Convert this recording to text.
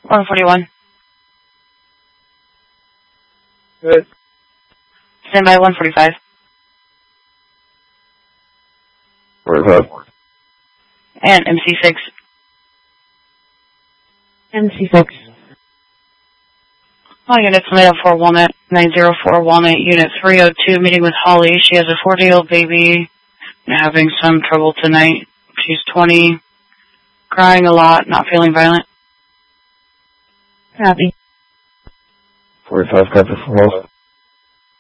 141. Good. Stand by 145. 45. And MC6. MC6. All units made up for Walnut, 904 Walnut, Unit 302, meeting with Holly. She has a 4-day-old baby and having some trouble tonight. She's 20, crying a lot, not feeling violent. Copy. 45, copy for most.